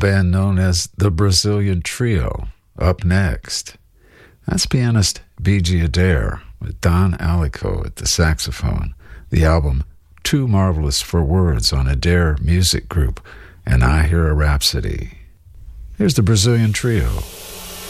band known as the Brazilian Trio. Up next, that's pianist B.G. Adair with Don Alico at the saxophone. The album Too Marvelous for Words on Adair Music Group, and I Hear a Rhapsody. Here's the Brazilian Trio.